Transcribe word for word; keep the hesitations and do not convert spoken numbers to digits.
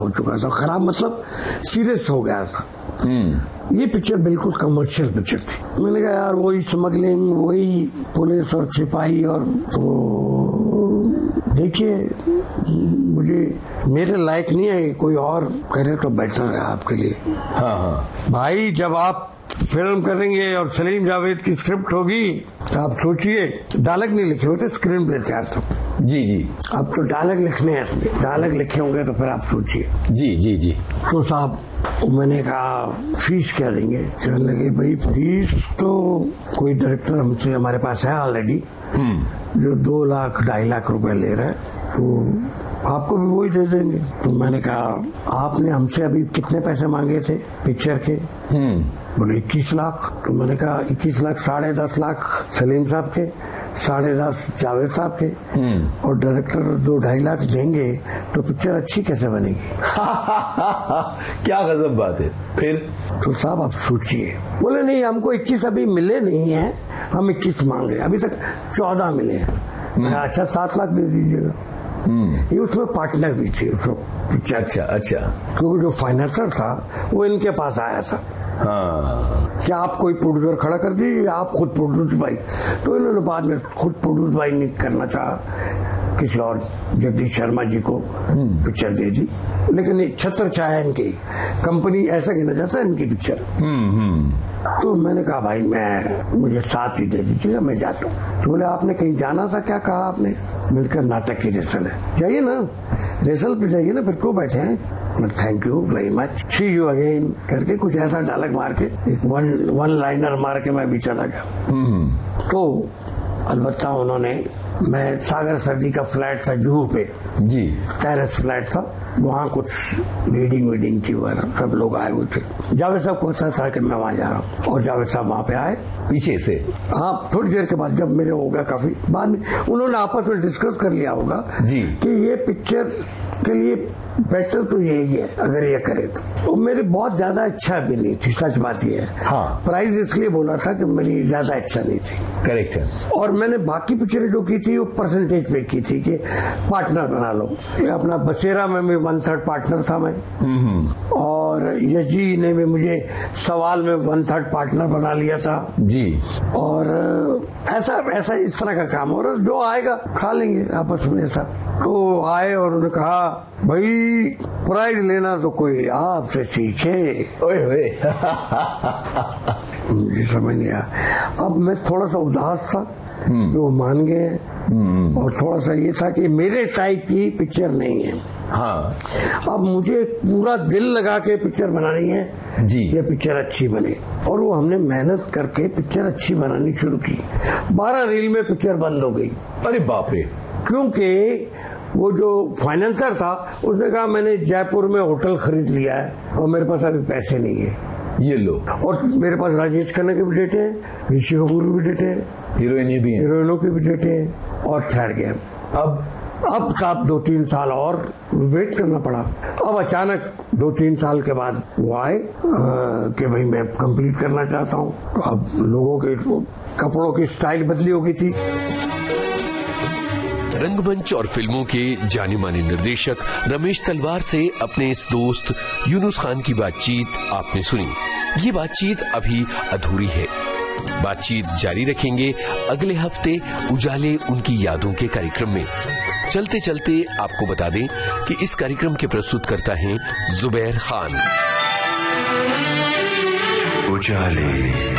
हो चुका था। खराब मतलब सीरियस हो गया था। ये पिक्चर बिल्कुल कमर्शियल पिक्चर थी। मैंने कहा यार वही स्मगलिंग, वही पुलिस और सिपाही, और तो देखिए मुझे मेरे लायक नहीं है, कोई और करे तो बेटर है आपके लिए। हाँ हाँ भाई जब आप फिल्म करेंगे और सलीम जावेद की स्क्रिप्ट होगी तो आप सोचिए, डायलॉग नहीं लिखे होते, स्क्रीन प्ले तैयार था। जी जी। अब तो डायलॉग लिखने हैं, इसमें डायलॉग लिखे होंगे तो फिर आप सोचिए। जी जी जी। तो साहब मैंने कहा फीस क्या देंगे? कहने लगे भाई फीस तो कोई डायरेक्टर हमसे हमारे पास है ऑलरेडी, जो दो लाख ढाई लाख रुपए ले रहा है, तो आपको भी वही दे देंगे। तो मैंने कहा आपने हमसे अभी कितने पैसे मांगे थे पिक्चर के? बोले इक्कीस लाख। तो मैंने कहा इक्कीस लाख, साढ़े दस लाख सलीम साहब के, साढ़े दस जावेद साहब के, और डायरेक्टर दो ढाई लाख देंगे तो पिक्चर अच्छी कैसे बनेगी? क्या गजब बात है। फिर तो साहब आप सोचिए। बोले नहीं हमको इक्कीस अभी मिले नहीं है, हम इक्कीस मांग रहे हैं, अभी तक चौदह मिले हैं। अच्छा सात लाख दे दीजिएगा। ये उसमें पार्टनर भी थे उसको पिक्चर। अच्छा अच्छा। क्योंकि जो फाइनेंसर था वो इनके पास आया था। हाँ। क्या आप कोई प्रोड्यूसर खड़ा कर दीजिए, आप खुद प्रोड्यूस भाई। तो इन्होंने बाद में खुद प्रोड्यूस भाई नहीं करना चाहा, किसी और जगदीश शर्मा जी को पिक्चर दे दी। लेकिन छत्र छाया इनकी कंपनी ऐसा कहना चाहता है इनकी पिक्चर। तो मैंने कहा भाई मैं मुझे साथ ही दे दीजिएगा, मैं जाता हूँ। तो बोले आपने कहीं जाना था क्या? कहा आपने मिलकर नाटक की रिहर्सल है, जाइए ना रिहर्सल पे जाइए ना, फिर क्यों बैठे हैं? Thank you very much, C you again करके कुछ ऐसा डायलॉग मार के एक वन वन लाइनर मार के मैं भी चला गया। तो अलबत्ता उन्होंने, मैं सागर सर्दी का फ्लैट था जुहू पे जी, टेरेस फ्लैट था, वहाँ कुछ रीडिंग वीडिंग थी वगैरह, सब लोग आए हुए थे। जावेद साहब को पता था कि मैं वहाँ जा रहा हूँ, और जावेद साहब वहाँ पे आए पीछे से। हाँ थोड़ी देर के बाद, जब मेरे हो गया काफी बाद में, उन्होंने आपस में डिस्कस कर लिया होगा जी कि ये पिक्चर के लिए बेटर तो यही है अगर ये करे तो। तो मेरी बहुत ज्यादा इच्छा भी नहीं थी, सच बात ये है। हाँ। प्राइस इसलिए बोला था कि मेरी ज्यादा इच्छा नहीं थी। करेक्ट है। और मैंने बाकी पिक्चरें जो की थी वो परसेंटेज पे की थी कि पार्टनर बना लो। अपना बसेरा में भी वन थर्ड पार्टनर था मैं, और यजी ने भी मुझे सवाल में वन थर्ड पार्टनर बना लिया था जी। और ऐसा ऐसा इस तरह का काम, और जो आएगा खा लेंगे आपस में ऐसा। तो आए और उन्होंने कहा भाई प्राइज लेना तो कोई आपसे सीखे। ओए ओए। मुझे समझ नहीं आया। अब मैं थोड़ा सा उदास था कि वो मान गए, और थोड़ा सा ये था कि मेरे टाइप की पिक्चर नहीं है। हाँ। अब मुझे पूरा दिल लगा के पिक्चर बनानी है जी, ये पिक्चर अच्छी बने, और वो हमने मेहनत करके पिक्चर अच्छी बनानी शुरू की। बारह रील में पिक्चर बंद हो गई। अरे बाप रे। क्योंकि वो जो फाइनेंसर था उसने कहा मैंने जयपुर में होटल खरीद लिया है और मेरे पास अभी पैसे नहीं है, ये लो। और मेरे पास राजेश खन्ना के भी डेटे हैं, ऋषि कपूर के भी डेटे हैं, हीरोइनें भी हैं, हीरोइनों के भी डेटे हैं, और ठहर गए। अब अब साहब दो तीन साल और वेट करना पड़ा। अब अचानक दो तीन साल के बाद वो आए कि भाई मैं कंप्लीट करना चाहता हूँ। तो अब लोगों के कपड़ों की स्टाइल बदली हो गई थी। रंगमंच और फिल्मों के जाने माने निर्देशक रमेश तलवार से अपने इस दोस्त यूनुस खान की बातचीत आपने सुनी। ये बातचीत अभी अधूरी है, बातचीत जारी रखेंगे अगले हफ्ते उजाले उनकी यादों के कार्यक्रम में। चलते चलते आपको बता दें कि इस कार्यक्रम के प्रस्तुतकर्ता हैं जुबैर खान। उजाले।